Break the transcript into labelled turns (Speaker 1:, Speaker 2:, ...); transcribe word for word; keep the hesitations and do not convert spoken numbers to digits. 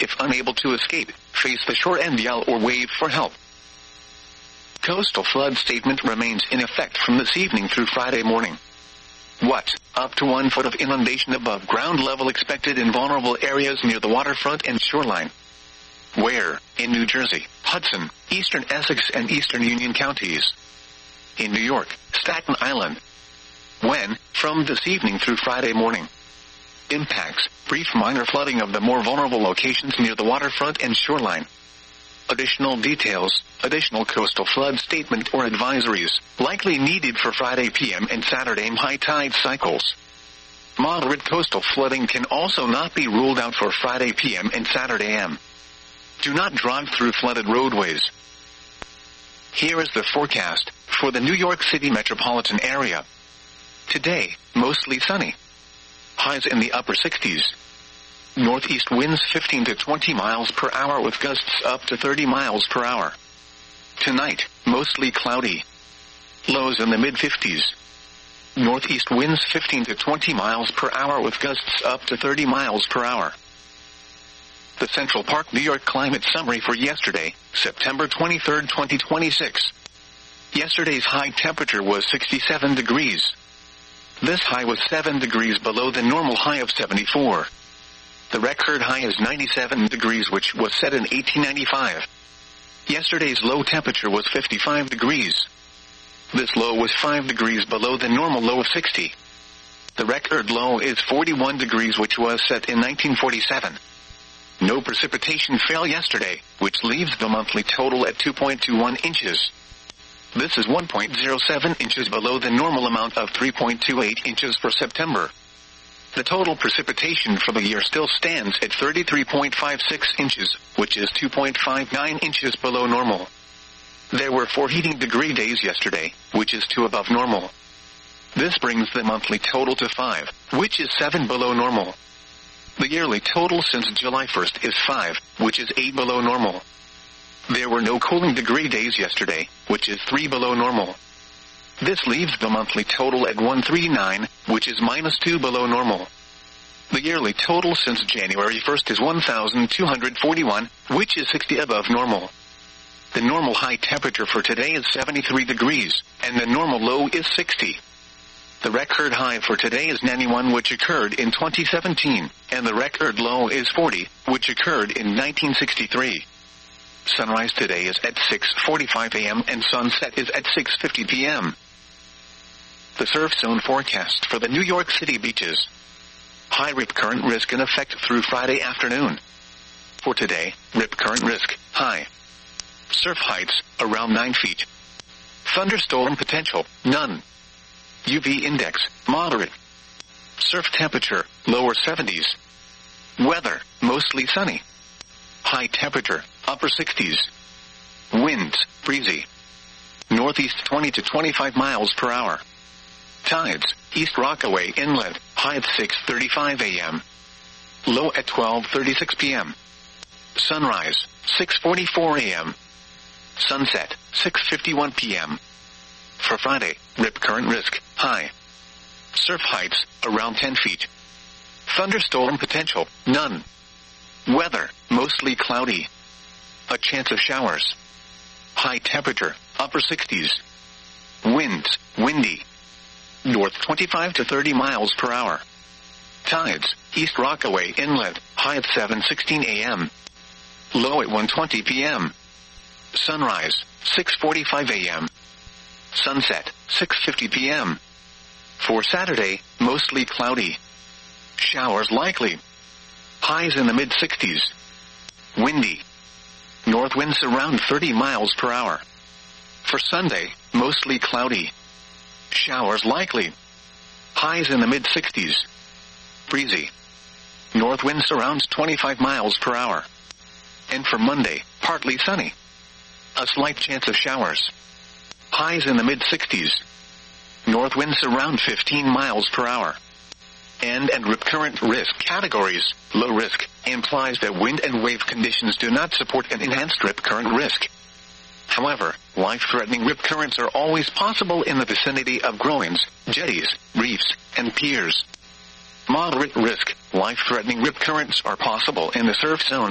Speaker 1: if unable to escape, face the shore and yell or wave for help. Coastal flood statement remains in effect from this evening through Friday morning. What? Up to one foot of inundation above ground level expected in vulnerable areas near the waterfront and shoreline. Where? In New Jersey, Hudson, eastern Essex and eastern Union counties. In New York, Staten Island. When? From this evening through Friday morning. Impacts: brief minor flooding of the more vulnerable locations near the waterfront and shoreline. Additional details: additional coastal flood statement or advisories, likely needed for Friday P M and Saturday high tide cycles. Moderate coastal flooding can also not be ruled out for Friday P M and Saturday A M. Do not drive through flooded roadways. Here is the forecast for the New York City metropolitan area. Today, mostly sunny. Highs in the upper sixties. Northeast winds fifteen to twenty miles per hour with gusts up to thirty miles per hour. Tonight, mostly cloudy. Lows in the mid-fifties. Northeast winds fifteen to twenty miles per hour with gusts up to thirty miles per hour. The Central Park, New York climate summary for yesterday, September twenty-third, twenty twenty-six. Yesterday's high temperature was sixty-seven degrees. This high was seven degrees below the normal high of seventy-four. The record high is ninety-seven degrees, which was set in eighteen ninety-five. Yesterday's low temperature was fifty-five degrees. This low was five degrees below the normal low of sixty. The record low is forty-one degrees, which was set in nineteen forty-seven. No precipitation fell yesterday, which leaves the monthly total at two point two one inches. This is one point zero seven inches below the normal amount of three point two eight inches for September. The total precipitation for the year still stands at thirty-three point five six inches, which is two point five nine inches below normal. There were four heating degree days yesterday, which is two above normal. This brings the monthly total to five, which is seven below normal. The yearly total since July first is five, which is eight below normal. There were no cooling degree days yesterday, which is three below normal. This leaves the monthly total at one hundred thirty-nine, which is minus two below normal. The yearly total since January first is one thousand two hundred forty-one, which is sixty above normal. The normal high temperature for today is seventy-three degrees, and the normal low is sixty. The record high for today is ninety-one, which occurred in twenty seventeen, and the record low is forty, which occurred in nineteen sixty-three. Sunrise today is at six forty-five a m and sunset is at six fifty p m The surf zone forecast for the New York City beaches. High rip current risk in effect through Friday afternoon. For today, rip current risk, high. Surf heights, around nine feet. Thunderstorm potential, none. U V index, moderate. Surf temperature, lower seventies. Weather, mostly sunny. High temperature, upper sixties. Winds, breezy. Northeast twenty to twenty-five miles per hour. Tides, East Rockaway Inlet, high at six thirty-five a m Low at twelve thirty-six p m Sunrise, six forty-four a m Sunset, six fifty-one p m For Friday, rip current risk, high. Surf heights, around ten feet. Thunderstorm potential, none. Weather, mostly cloudy. A chance of showers. High temperature, upper sixties. Winds, windy. North twenty-five to thirty miles per hour. Tides, East Rockaway Inlet, high at seven sixteen a m Low at one twenty p m Sunrise, six forty-five a m Sunset, six fifty p m For Saturday, mostly cloudy. Showers likely. Highs in the mid-sixties. Windy. North winds around thirty miles per hour. For Sunday, mostly cloudy. Showers likely. Highs in the mid-sixties. Breezy. North winds around twenty-five miles per hour. And for Monday, partly sunny. A slight chance of showers. Highs in the mid-sixties. North winds around fifteen miles per hour. And and rip current risk categories. Low risk implies that wind and wave conditions do not support an enhanced rip current risk. However, life-threatening rip currents are always possible in the vicinity of groins, jetties, reefs, and piers. Moderate risk, life-threatening rip currents are possible in the surf zone.